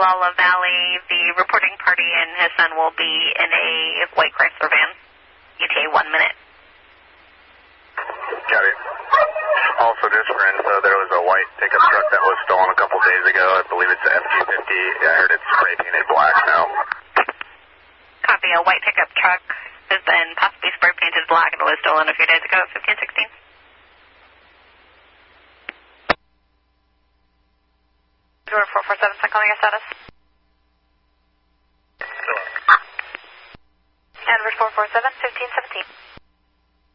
Ogallala Valley. The reporting party and his son will be in a white Chrysler van. ETA 1 minute. Got it. Also, just for info, there was a white pickup truck that was stolen a couple days ago. I believe it's an F-250. I heard it's spray painted black now. Copy. A white pickup truck has been possibly spray painted black and was stolen a few days ago at 1516. Door 447, calling your status.